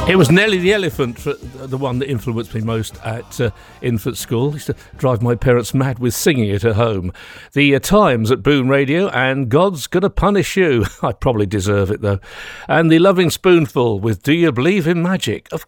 It was Nelly the Elephant, the one that influenced me most at infant school. I used to drive my parents mad with singing it at home. The Times at Boom Radio and God's Gonna Punish You. I probably deserve it, though. And The Loving Spoonful with Do You Believe in Magic? Of